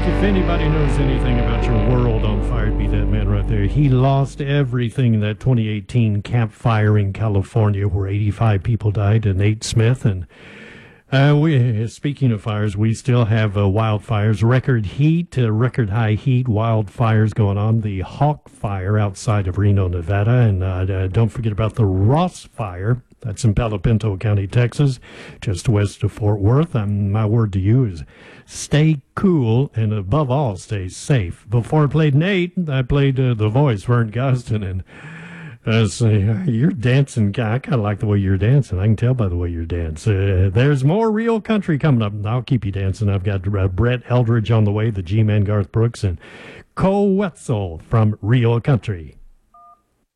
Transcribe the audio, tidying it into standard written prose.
if anybody knows anything about your world on fire, it'd be that man right there. He lost everything in that 2018 Camp Fire in California where 85 people died, and Nate Smith. And speaking of fires, we still have wildfires, record high heat wildfires going on. The Hawk Fire outside of Reno, Nevada. And don't forget about the Ross Fire. That's in Palo Pinto County, Texas, just west of Fort Worth. My word to you is stay cool and, above all, stay safe. Before I played Nate, I played The Voice, Vern Gustin, and you're dancing. I kind of like the way you're dancing. I can tell by the way you dance. There's more real country coming up. I'll keep you dancing. I've got Brett Eldridge on the way, the G-Man Garth Brooks, and Cole Wetzel from Real Country.